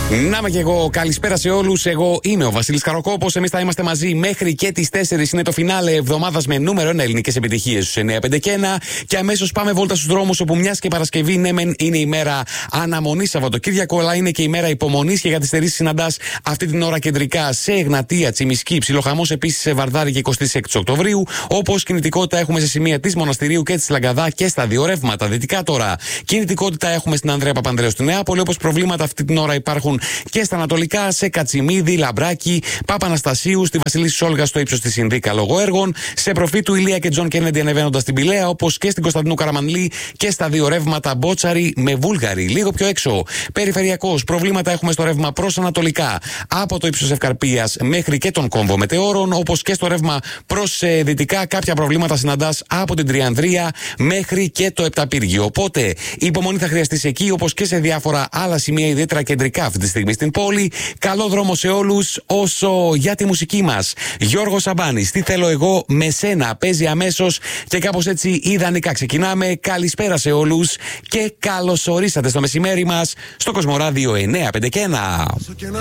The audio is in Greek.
Να είμαι και εγώ, καλησπέρα σε όλους. Εγώ είμαι ο Βασίλης Καροκόπος. Εμείς θα είμαστε μαζί μέχρι και τις 4. Είναι το φινάλε εβδομάδας με νούμερο 1 ελληνικές επιτυχίες στους 9, 5 και 1. Και αμέσως πάμε βόλτα στους δρόμους, όπου μιας και Παρασκευή, ναι, μεν είναι ημέρα αναμονή Σαββατοκύριακο, αλλά είναι και ημέρα υπομονής και καθυστερήσεις συναντάς αυτή την ώρα κεντρικά σε Εγνατία, Τσιμισκή, ψιλοχαμός επίσης σε Βαρδάρη και 26 Οκτωβρίου. Όπως κινητικότητα έχουμε σε σημεία της Μοναστηρίου και της Λαγκαδά και στα δύο ρεύματα. Δυτικά τώρα κινητικότητα έχουμε στην Ανδρέα Παπανδρέου στη Νεάπολη, όπως προβλήματα αυτή την ώρα υπάρχουν και στα ανατολικά, σε Κατσιμίδη, Λαμπράκη, Παπαναστασίου, στη Βασιλίσσης Όλγα στο ύψος της Ινδίκα λόγω έργων, σε Προφήτου Ηλία και Τζον Κέννεντι ανεβαίνοντας την Πηλαία, όπως και στην Κωνσταντινού Καραμανλή και στα δύο ρεύματα Μπότσαρη με Βούλγαρη. Λίγο πιο έξω, περιφερειακός, προβλήματα έχουμε στο ρεύμα προς ανατολικά, από το ύψος Ευκαρπίας μέχρι και τον κόμβο Μετεώρων, όπως και στο ρεύμα προς δυτικά, κάποια προβλήματα συναντάς από την Τριανδρία μέχρι και το Επταπύργιο. Οπότε υπομονή θα χρειαστεί εκεί, όπως και σε διάφορα άλλα σημεία, ιδιαίτερα κεντρικά αυτή τη στιγμή στην πόλη. Καλό δρόμο σε όλους. Όσο για τη μουσική μας, Γιώργος Σαμπάνης, τι θέλω εγώ με σένα, παίζει αμέσως και κάπως έτσι ιδανικά ξεκινάμε. Καλησπέρα σε όλους και καλώς ορίσατε στο μεσημέρι μας στο Κοσμοράδιο 951.